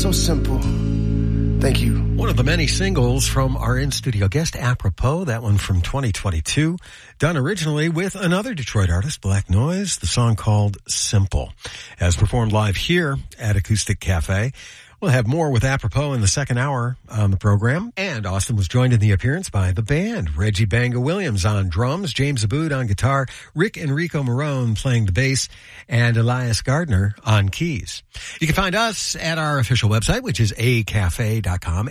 so simple. Thank you. One of the many singles from our in-studio guest, Apropos, that one from 2022, done originally with another Detroit artist, Black Noise, the song called Simple, as performed live here at Acoustic Cafe. We'll have more with Apropos in the second hour on the program. And Austin was joined in the appearance by the band. Reggie Banga Williams on drums, James Aboud on guitar, Rick Enrico Marone playing the bass, and Elias Gardner on keys. You can find us at our official website, which is acafe.com,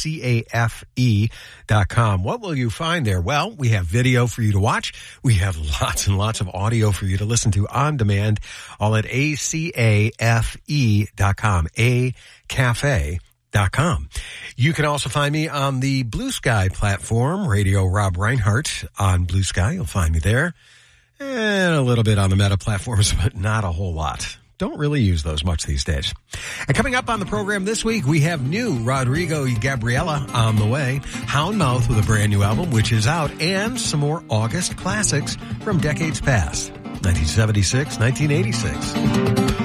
ACAFE.com. What will you find there? Well, we have video for you to watch. We have lots and lots of audio for you to listen to on demand, all at acafe.com, cafe.com. You can also find me on the Blue Sky platform, Radio Rob Reinhardt on Blue Sky. You'll find me there. And a little bit on the Meta platforms, but not a whole lot. Don't really use those much these days. And coming up on the program this week, we have new Rodrigo y Gabriela on the way, Houndmouth with a brand new album, which is out, and some more August classics from decades past, 1976, 1986.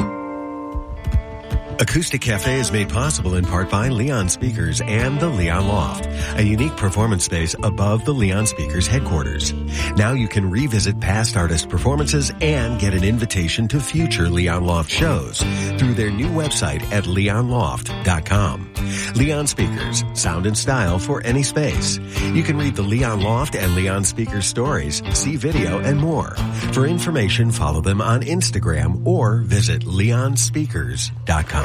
Acoustic Cafe is made possible in part by Leon Speakers and the Leon Loft, a unique performance space above the Leon Speakers headquarters. Now you can revisit past artist performances and get an invitation to future Leon Loft shows through their new website at leonloft.com. Leon Speakers, sound and style for any space. You can read the Leon Loft and Leon Speakers stories, see video, and more. For information, follow them on Instagram or visit leonspeakers.com.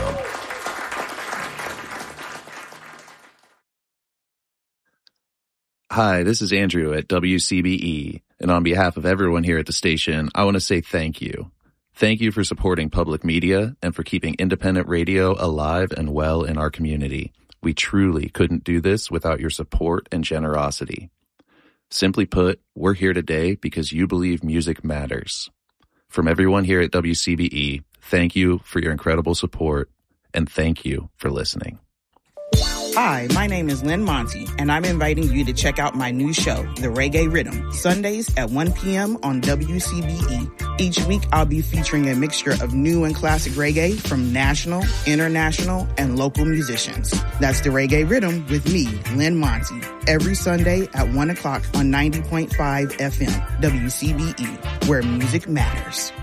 Hi, this is Andrew at WCBE, and on behalf of everyone here at the station, I want to say thank you. Thank you for supporting public media and for keeping independent radio alive and well in our community. We truly couldn't do this without your support and generosity. Simply put, we're here today because you believe music matters. From everyone here at WCBE, thank you for your incredible support, and thank you for listening. Hi, my name is Lynn Monty, and I'm inviting you to check out my new show, The Reggae Rhythm, Sundays at 1 p.m. on WCBE. Each week, I'll be featuring a mixture of new and classic reggae from national, international, and local musicians. That's The Reggae Rhythm with me, Lynn Monty, every Sunday at 1 o'clock on 90.5 FM, WCBE, where music matters.